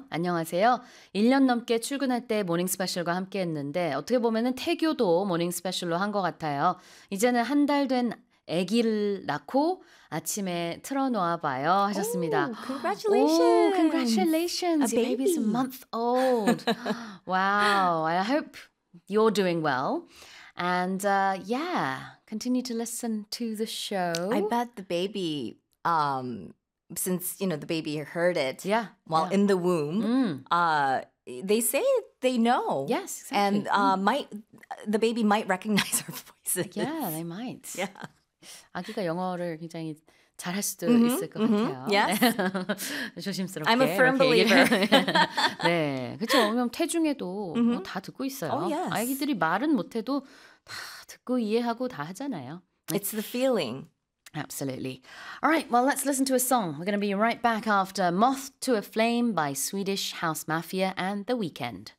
안녕하세요. 1년 넘게 출근할 때 모닝 스페셜과 함께 했는데 어떻게 보면은 태교도 모닝 스페셜로 한 것 같아요. 이제는 한 달 된 아기를 낳고 아침에 틀어놓아 봐요 하셨습니다. Oh, 오, congratulations. A congratulations. Your baby's a baby. month old. Wow. I hope you're doing well. And yeah, continue to listen to the I show. bet the baby, since, the baby heard it Yeah. while yeah. in the womb, Mm. they say they know. Yes, And exactly. the baby might recognize our voices. Yeah, they might. Yeah. 아기가 영어를 굉장히 잘할 수도 Mhm, 있을 것 mhm, 같아요. yes. 네. 조심스럽게 I'm a firm 이렇게 얘기를 believer. 네, 그렇죠. 왜냐면 태중에도 Mhm. 다 듣고 있어요. Oh, yes. 아기들이 말은 못해도 다 듣고 이해하고 다 하잖아요. It's the feeling. Absolutely. All right, well, let's listen to a song. We're going to be right back after Moth to a Flame by Swedish House Mafia and The Weeknd.